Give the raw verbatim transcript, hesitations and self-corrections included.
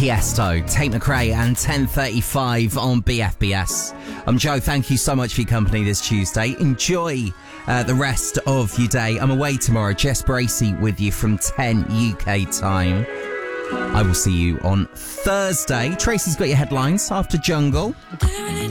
Tiesto, Tate McRae and ten thirty-five on B F B S. I'm Joe, thank you so much for your company this Tuesday. Enjoy uh, the rest of your day. I'm away tomorrow. Jess Bracey with you from ten U K time. I will see you on Thursday. Tracy's got your headlines after Jungle.